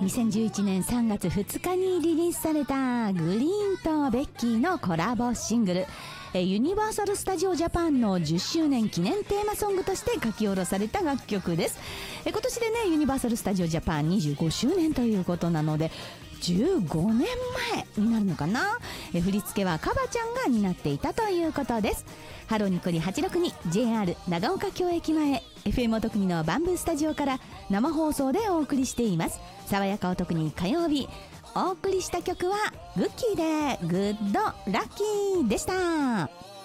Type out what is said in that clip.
2011年3月2日にリリースされたグリーンとベッキーのコラボシングル、ユニバーサル・スタジオ・ジャパンの10周年記念テーマソングとして書き下ろされた楽曲です。今年でね、ユニバーサル・スタジオ・ジャパン25周年ということなので、15年前になるのかな。振り付けはカバちゃんが担っていたということです。ハローニコリ862 JR 長岡京駅前 FM おとくにのバンブースタジオから生放送でお送りしています。爽やかおとくに火曜日、お送りした曲はグッキーでグッドラッキーでした。